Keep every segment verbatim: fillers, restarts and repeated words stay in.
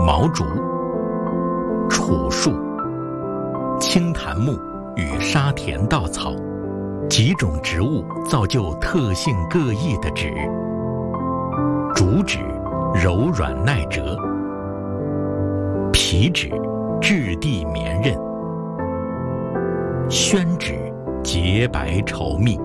毛竹、楚树、青檀木与沙田稻草几种植物造就特性各异的纸。竹纸柔软耐折，皮纸质地绵韧，宣纸洁白稠密。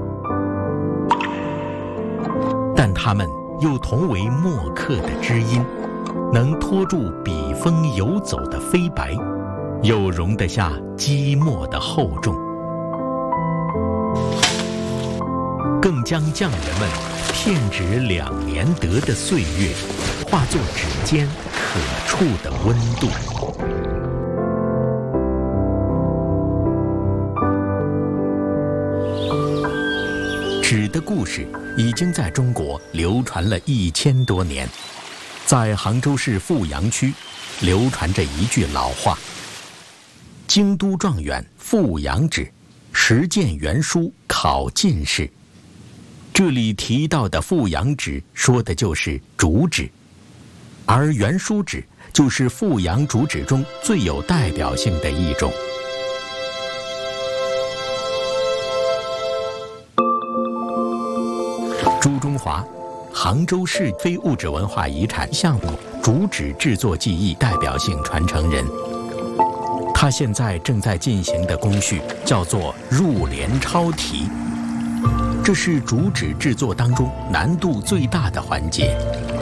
但它们又同为墨客的知音，能拖住笔锋游走的飞白，又容得下积墨的厚重，更将匠人们片纸两年得的岁月，化作指尖可触的温度。纸的故事已经在中国流传了一千多年。在杭州市富阳区，流传着一句老话：“京都状元富阳纸，实践原书考进士。”这里提到的富阳纸，说的就是竹纸，而原书纸就是富阳竹纸中最有代表性的一种。朱中华，杭州市非物质文化遗产项目竹纸制作技艺代表性传承人。他现在正在进行的工序叫做入帘抄题，这是竹纸制作当中难度最大的环节。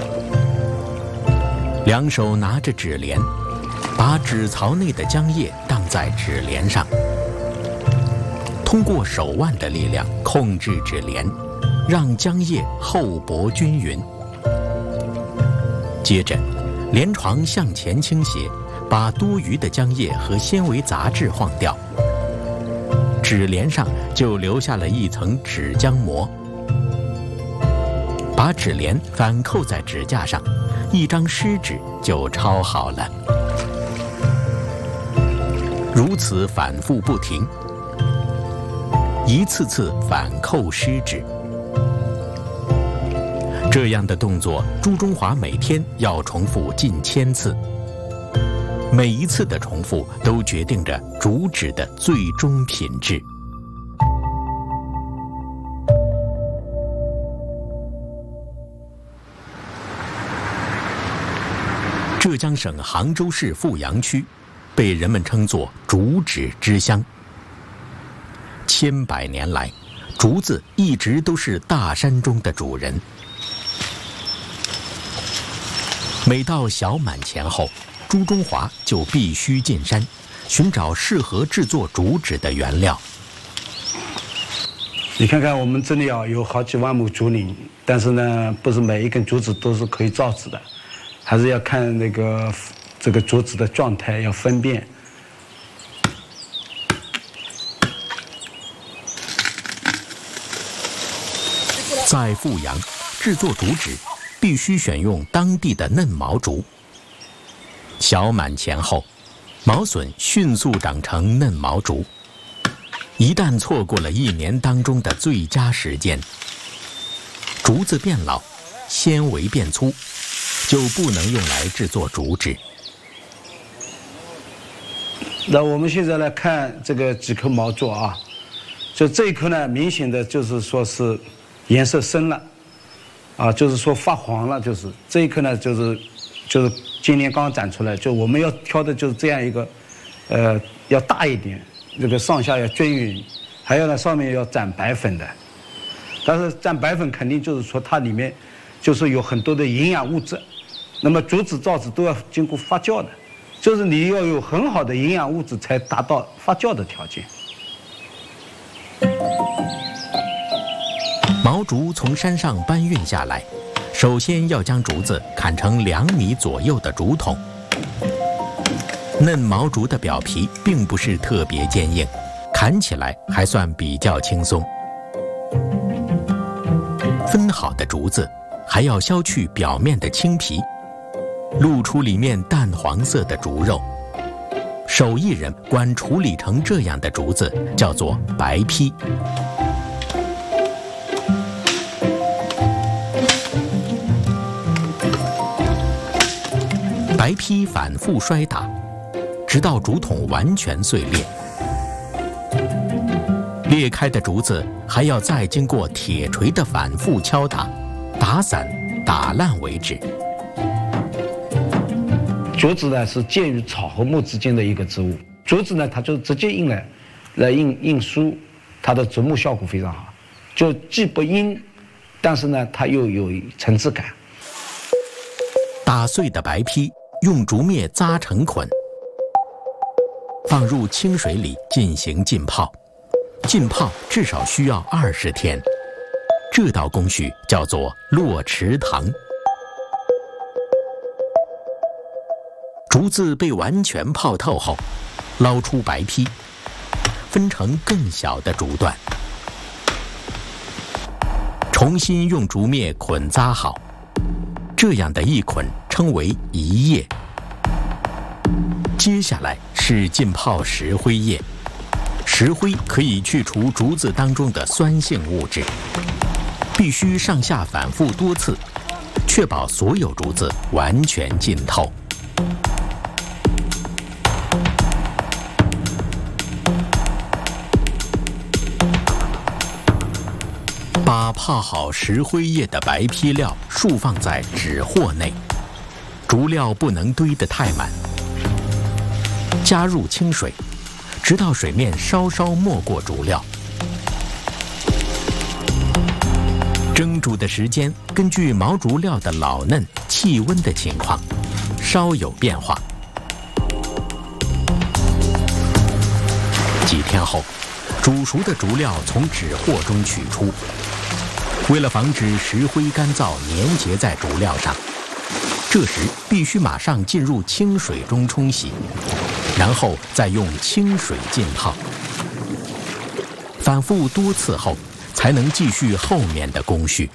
两手拿着纸帘，把纸槽内的浆液荡在纸帘上，通过手腕的力量控制纸帘，让浆液厚薄均匀。接着，帘床向前倾斜，把多余的浆液和纤维杂质晃掉，纸帘上就留下了一层纸浆膜。把纸帘反扣在纸架上，一张湿纸就抄好了。如此反复不停，一次次反扣湿纸。这样的动作，朱中华每天要重复近千次，每一次的重复都决定着竹纸的最终品质。浙江省杭州市富阳区被人们称作竹纸之乡。千百年来，竹子一直都是大山中的主人。每到小满前后，朱中华就必须进山，寻找适合制作竹纸的原料。 你看看我们这里啊，有好几万亩竹林，但是呢，不是每一根竹子都是可以造纸的，还是要看那个这个竹子的状态，要分辨。 在富阳，制作竹纸必须选用当地的嫩毛竹。小满前后，毛笋迅速长成嫩毛竹。一旦错过了一年当中的最佳时间，竹子变老，纤维变粗，就不能用来制作竹纸。 那我们现在来看这个几棵毛竹啊，就这一棵呢，明显的就是说是颜色深了，啊，就是说发黄了，就是这一棵呢，就是就是今年刚长出来，就我们要挑的就是这样一个，呃，要大一点，这个上下要均匀，还有呢上面要沾白粉的，但是沾白粉肯定就是说它里面就是有很多的营养物质，那么竹子造纸都要经过发酵的，就是你要有很好的营养物质才达到发酵的条件。 毛竹从山上搬运下来，首先要将竹子砍成两米左右的竹筒。嫩毛竹的表皮并不是特别坚硬，砍起来还算比较轻松。分好的竹子还要削去表面的青皮，露出里面淡黄色的竹肉。手艺人管处理成这样的竹子叫做白坯。白白坯反复摔打，直到竹筒完全碎裂。裂开的竹子还要再经过铁锤的反复敲打，打散、打烂为止。 竹子呢是介于草和木之间的一个植物，竹子呢它就直接印来，来印印书，它的竹木效果非常好，就既不阴，但是呢它又有层次感。 打碎的白坯用竹篾扎成捆，放入清水里进行浸泡。浸泡至少需要二十天，这道工序叫做落池塘。竹子被完全泡透后，捞出白坯，分成更小的竹段，重新用竹篾捆扎好。这样的一捆称为一叶。接下来是浸泡石灰液。石灰可以去除竹子当中的酸性物质，必须上下反复多次，确保所有竹子完全浸透。把泡好石灰液的白坯料竖放在纸货内，竹料不能堆得太满。加入清水，直到水面稍稍没过竹料。蒸煮的时间根据毛竹料的老嫩、气温的情况，稍有变化。几天后，煮熟的竹料从纸货中取出。为了防止石灰干燥粘结在竹料上，这时必须马上进入清水中冲洗，然后再用清水浸泡。反复多次后，才能继续后面的工序。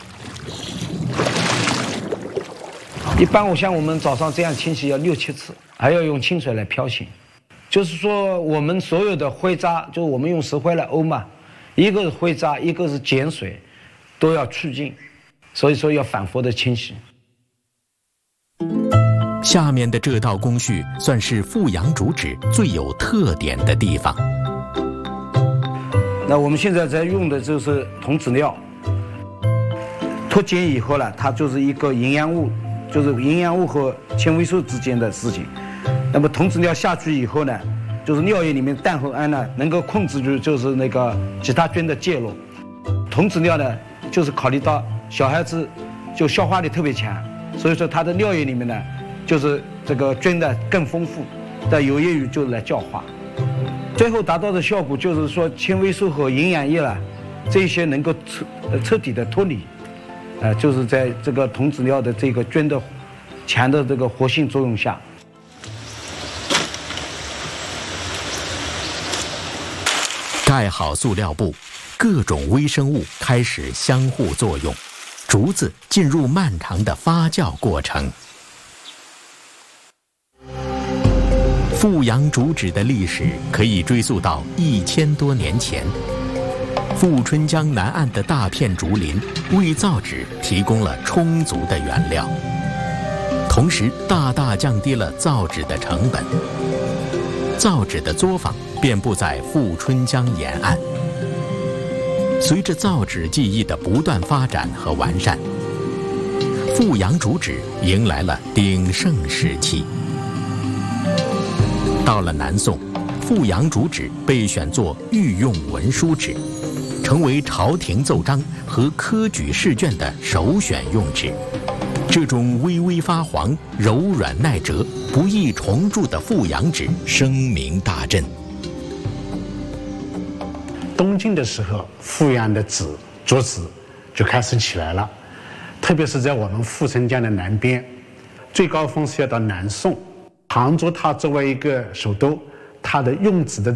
一般我像我们早上这样清洗要六七次，还要用清水来漂洗。就是说，我们所有的灰渣，就我们用石灰来沤嘛，一个是灰渣，一个是碱水，都要去净，所以说要反复的清洗。 下面的这道工序算是富阳竹纸最有特点的地方。 那我们现在在用的就是桐脂料，脱碱以后呢，它就是一个营养物，就是营养物和纤维素之间的事情。那么桐脂料下去以后呢，就是尿液里面氮和氨呢，能够控制住就是那个其他菌的介入。桐脂料呢，就是考虑到小孩子就消化力特别强，所以说它的尿液里面呢，就是这个菌呢更丰富，但有益于就是来教化。最后达到的效果就是说，纤维素和营养液啦，这些能够彻彻底的脱离，呃，就是在这个桐脂料的这个菌的强的这个活性作用下。 盖好塑料布，各种微生物开始相互作用，竹子进入漫长的发酵过程。富阳竹纸的历史可以追溯到一千多年前。富春江南岸的大片竹林为造纸提供了充足的原料，同时大大降低了造纸的成本。造纸的作坊遍布在富春江沿岸。随着造纸技艺的不断发展和完善，富阳竹纸迎来了鼎盛时期。到了南宋，富阳竹纸被选作御用文书纸，成为朝廷奏章和科举试卷的首选用纸。这种微微发黄、柔软耐折、不易重铸的富阳纸声名大振。 东晋的时候，富阳的纸竹纸就开始起来了，特别是在我们富春江的南边，最高峰是要到南宋。杭州它作为一个首都，它的用纸的